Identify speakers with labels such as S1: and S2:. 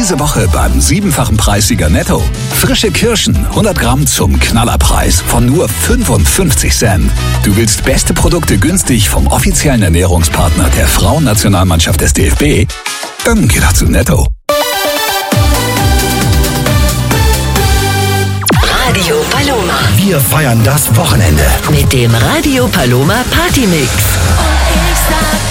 S1: Diese Woche beim 7-fachen Preissieger Netto. Frische Kirschen, 100 Gramm zum Knallerpreis von nur 55 Cent. Du willst beste Produkte günstig vom offiziellen Ernährungspartner der Frauennationalmannschaft des DFB? Dann geh doch zu Netto.
S2: Radio Paloma.
S3: Wir feiern das Wochenende
S2: Mit dem Radio Paloma Partymix.
S4: Und ich sag